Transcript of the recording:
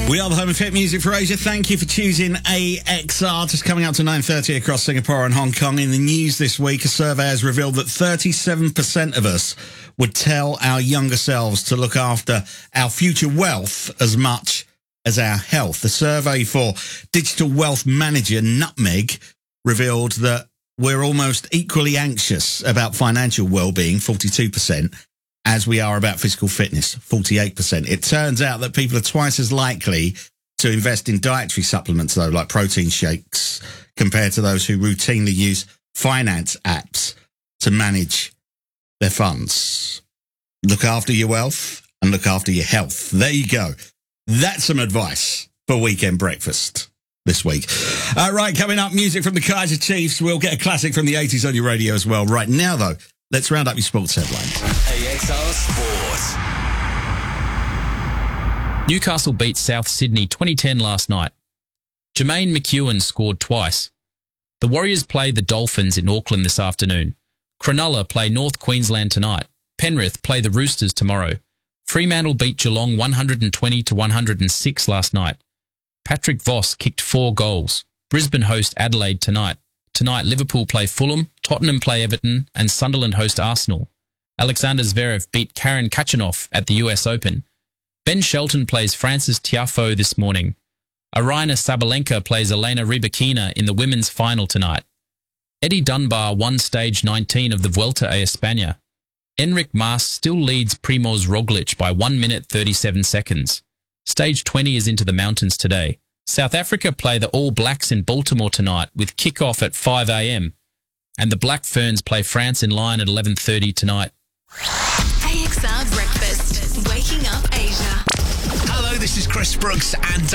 We are the home of hit music for Asia. Thank you for choosing AXR. Just coming up to 9:30 across Singapore and Hong Kong. In the news this week, a survey has revealed that 37% of us would tell our younger selves to look after our future wealth as much as our health. The survey for digital wealth manager Nutmeg revealed that we're almost equally anxious about financial well-being, 42%, as we are about physical fitness, 48%. It turns out that people are twice as likely to invest in dietary supplements, though, like protein shakes, compared to those who routinely use finance apps to manage their funds. Look after your wealth and look after your health. There you go. That's some advice for weekend breakfast this week. Right, coming up, music from the Kaiser Chiefs. We'll get a classic from the 80s on your radio as well. Right now, though, let's round up your sports headlines. AXR Sport. Newcastle beat South Sydney 2010 last night. Jermaine McEwen scored twice. The Warriors play the Dolphins in Auckland this afternoon. Cronulla play North Queensland tonight. Penrith play the Roosters tomorrow. Fremantle beat Geelong 120-106 last night. Patrick Voss kicked 4 goals. Brisbane host Adelaide tonight. Tonight, Liverpool play Fulham, Tottenham play Everton, and Sunderland host Arsenal. Alexander Zverev beat Karen Khachanov at the US Open. Ben Shelton plays Frances Tiafoe this morning. Aryna Sabalenka plays Elena Rybakina in the women's final tonight. Eddie Dunbar won stage 19 of the Vuelta a España. Enric Mas still leads Primoz Roglic by 1 minute 37 seconds. Stage 20 is into the mountains today. South Africa play the All Blacks in Baltimore tonight with kick-off at 5 a.m. And the Black Ferns play France in Lyon at 11:30 tonight. AXR Breakfast, waking up Asia. Hello, this is Chris Brooks, and